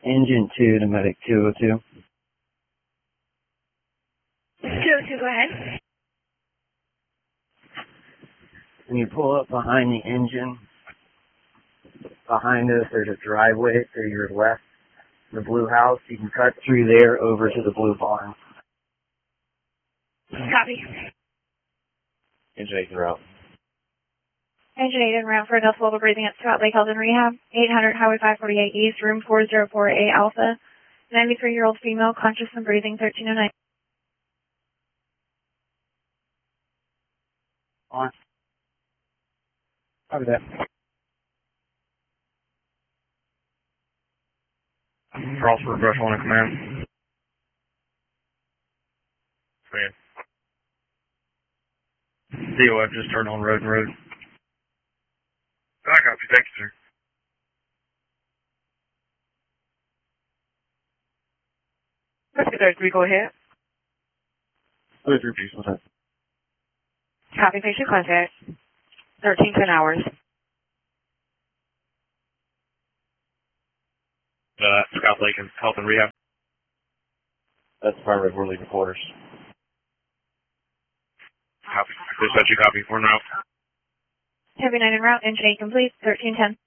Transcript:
Engine 2 to Medic 202. 202, go ahead. When you pull up behind the engine, behind us there's a driveway to your left, the blue house. You can cut through there over to the blue barn. Copy. Engine 8 en route. Engine 8 en route for adult level breathing at Scott Lake Health and Rehab, 800 Highway 548 East, room 404A Alpha, 93-year-old female, conscious and breathing, 1309. On. Copy that. Cross for brush on a command. Man. DOF just turned on road and road. I copy, thank you, sir. Rescue 33, go ahead. 33, please, what's that? Copy, patient contact. 1310 hours. Scott Lake and Health and Rehab. That's primary, we're leaving quarters. Copy. Dispatch, you copy. We're en route. Heavy 9 en route, engine 8 complete, 1310.